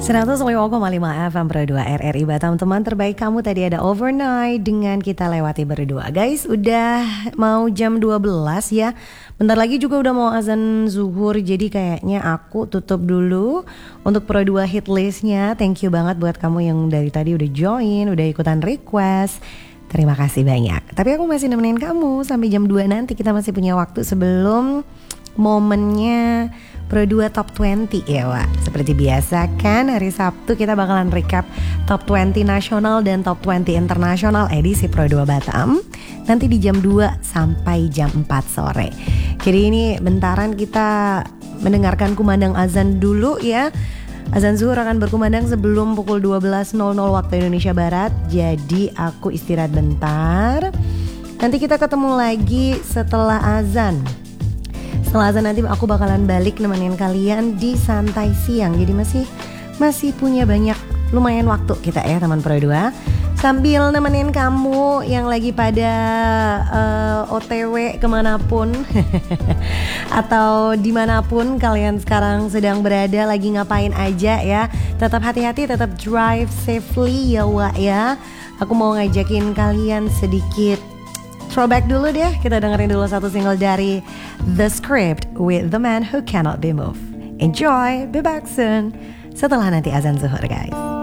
105,5 FM Pro 2 RRI Batam. Teman terbaik kamu tadi ada Overnight dengan kita lewati berdua. Guys, udah mau jam 12 ya. Bentar lagi juga udah mau azan zuhur. Jadi kayaknya aku tutup dulu untuk Pro 2 hit listnya. Thank you banget buat kamu yang dari tadi udah join, udah ikutan request. Terima kasih banyak. Tapi aku masih nemenin kamu sampai jam 2 nanti. Kita masih punya waktu sebelum momennya Pro 2 Top 20 ya Wak. Seperti biasa kan hari Sabtu kita bakalan recap Top 20 nasional dan Top 20 internasional edisi Pro 2 Batam. Nanti di jam 2 sampai jam 4 sore. Jadi ini bentaran kita mendengarkan kumandang azan dulu ya. Azan zuhur akan berkumandang sebelum pukul 12.00 waktu Indonesia Barat. Jadi aku istirahat bentar. Nanti kita ketemu lagi setelah azan. Setelah azan nanti aku bakalan balik nemenin kalian di santai siang. Jadi masih punya banyak lumayan waktu kita ya teman Pro 2. Sambil nemenin kamu yang lagi pada OTW kemanapun atau dimanapun kalian sekarang sedang berada, lagi ngapain aja ya. Tetap hati-hati, tetap drive safely ya Wak ya. Aku mau ngajakin kalian sedikit throwback dulu deh. Kita dengerin dulu satu single dari The Script with The Man Who Cannot Be Moved. Enjoy, be back soon setelah nanti azan zuhur guys.